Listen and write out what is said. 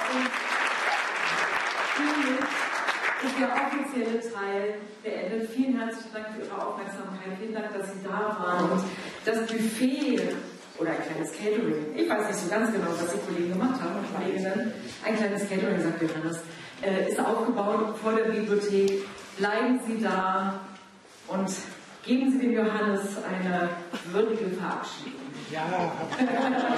Hiermit ist der offizielle Teil beendet. Vielen herzlichen Dank für Ihre Aufmerksamkeit. Vielen Dank, dass Sie da waren. Und das Buffet oder ein kleines Catering, ich weiß nicht so ganz genau, was die Kollegen gemacht haben und Kolleginnen, ein kleines Catering, sagt Johannes, ist aufgebaut vor der Bibliothek. Bleiben Sie da und geben Sie dem Johannes eine würdige Verabschiedung. Ja.